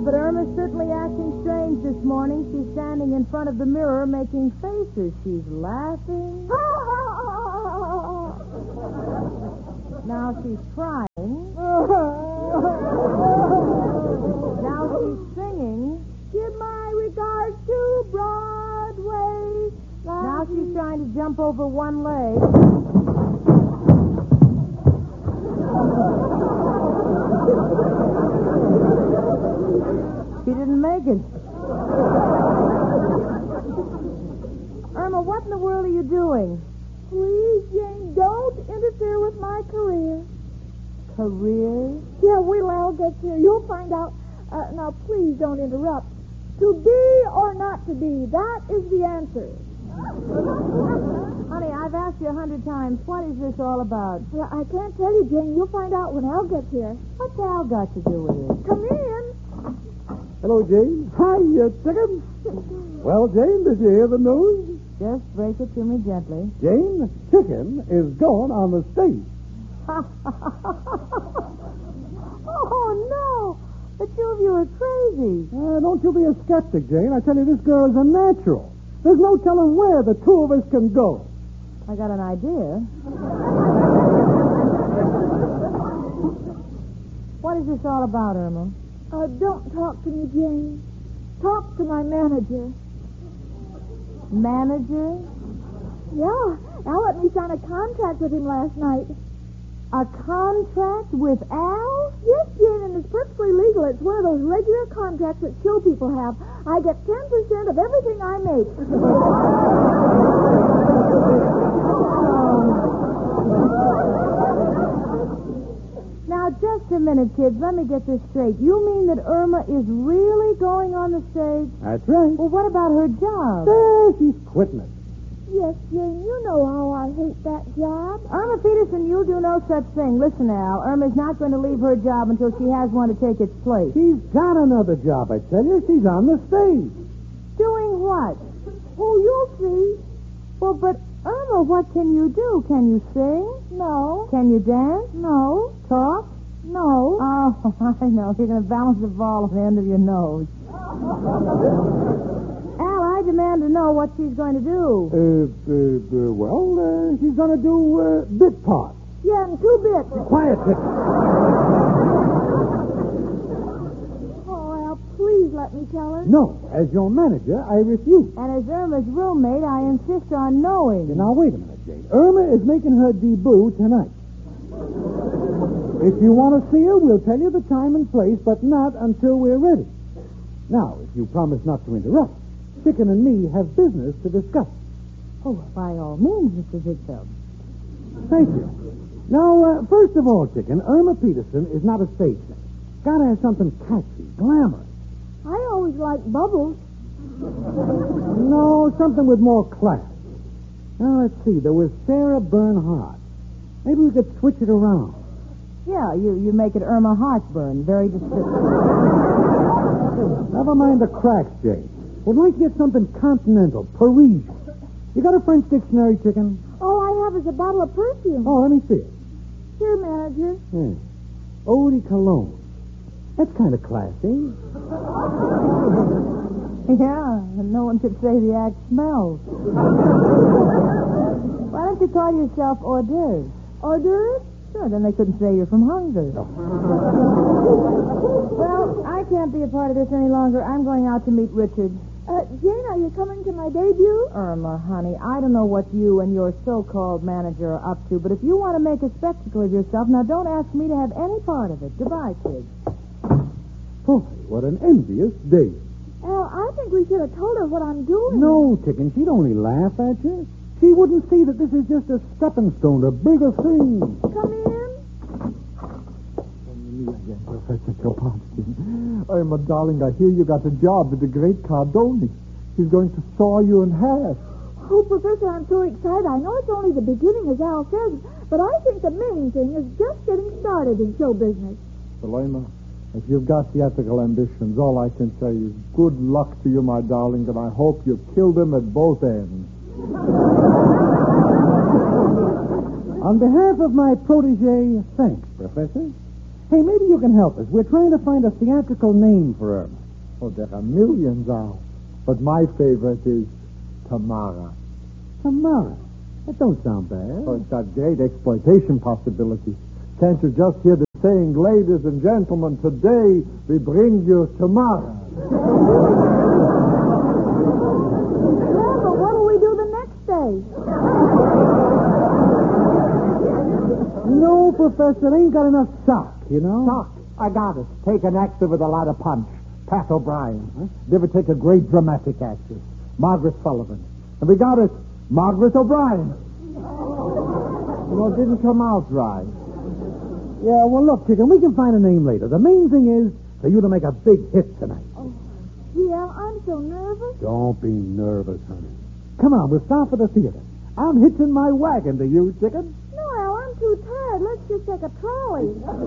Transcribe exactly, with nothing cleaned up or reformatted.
but Irma's certainly acting strange this morning. She's standing in front of the mirror making faces. She's laughing. Now she's crying. Now she's singing. Give my regards to Broadway. Now she's trying to jump over one leg. She didn't make it. Irma, what in the world are you doing? Please, Jane, don't interfere with my career. Career? Yeah, wait till Al gets here. You'll find out. Uh, now, please don't interrupt. To be or not to be, that is the answer. Honey, I've asked you a hundred times, what is this all about? Well, I can't tell you, Jane. You'll find out when Al gets here. What's Al got to do with it? Come in. Hello, Jane. Hi, you chicken. Well, Jane, did you hear the news? Just break it to me gently. Jane, Chicken is going on the stage. Oh, no. The two of you are crazy. Uh, don't you be a skeptic, Jane. I tell you, this girl is a natural. There's no telling where the two of us can go. I got an idea. What is this all about, Irma? Uh, don't talk to me, Jane. Talk to my manager. Manager? Yeah, Al let me sign a contract with him last night. A contract with Al? Yes, Jane, and it's perfectly legal. It's one of those regular contracts that show people have. I get ten percent of everything I make. Now, just a minute, kids. Let me get this straight. You mean that Irma is really going on the stage? That's right. Well, what about her job? There, she's quitting it. Yes, Jane, you know how I hate that job. Irma Peterson, you'll do no such thing. Listen, Al, Irma's not going to leave her job until she has one to take its place. She's got another job, I tell you. She's on the stage. Doing what? Oh, you'll see. Well, but, Irma, what can you do? Can you sing? No. Can you dance? No. Talk? No. Oh, I know. You're going to balance the ball on the end of your nose. Al, I demand to know what she's going to do. Uh, uh, uh well, uh, she's going to do uh, bit parts. Yeah, and two bits. Quiet, Chicken. Oh, Al, please let me tell her. No, as your manager, I refuse. And as Irma's roommate, I insist on knowing. Now, wait a minute, Jane. Irma is making her debut tonight. If you want to see her, we'll tell you the time and place, but not until we're ready. Now, if you promise not to interrupt, Chicken and me have business to discuss. Oh, by all means, Mister Ziegfeld. Thank you. Now, uh, first of all, Chicken, Irma Peterson is not a stage singer. Gotta have something catchy, glamorous. I always like bubbles. No, something with more class. Now, let's see. There was Sarah Bernhardt. Maybe we could switch it around. Yeah, you, you make it Irma Heartburn. Very descriptive. Never mind the cracks, Jane. We'd like to get something continental, Parisian. You got a French dictionary, Chicken? All I have is a bottle of perfume. Oh, let me see it. Here, manager. Yeah. Eau de Cologne. That's kind of classy. Yeah, and no one could say the act smells. Why don't you call yourself hors d'oeuvres? Hors d'oeuvres? Sure, then they couldn't say you're from Hungary. No. Well, I can't be a part of this any longer. I'm going out to meet Richard. Uh, Jane, are you coming to my debut? Irma, honey, I don't know what you and your so-called manager are up to, but if you want to make a spectacle of yourself, now don't ask me to have any part of it. Goodbye, kids. Boy, what an envious day. Al, I think we should have told her what I'm doing. No, Chicken, she'd only laugh at you. She wouldn't see that this is just a stepping stone to bigger things. Come in. Me again, Professor Kropotkin. Irma, darling, I hear you got a job with the great Cardoni. He's going to saw you in half. Oh, Professor, I'm so excited. I know it's only the beginning, as Al says, but I think the main thing is just getting started in show business. Well, Irma, if you've got theatrical ambitions, all I can say is good luck to you, my darling, and I hope you kill them at both ends. On behalf of my protege, thanks, Professor. Hey, maybe you can help us. We're trying to find a theatrical name for Irma. Oh, there are millions out. But my favorite is Tamara. Tamara. That don't sound bad. Oh, it's got great exploitation possibilities. Can't you just hear the saying, ladies and gentlemen, today we bring you Tamara. Yeah, but what'll we do the next day? No, Professor, they ain't got enough stock, you know? Doc, I got it. Take an actor with a lot of punch. Pat O'Brien. Huh? You ever take a great dramatic actress? Margaret Sullivan. And we got it. Margaret O'Brien. You know, it didn't come out right. Yeah, well, look, Chicken, we can find a name later. The main thing is for you to make a big hit tonight. Oh, yeah, I'm so nervous. Don't be nervous, honey. Come on, we'll start for the theater. I'm hitching my wagon to you, Chicken. No, Al, I'm too tired. Let's just take a trolley.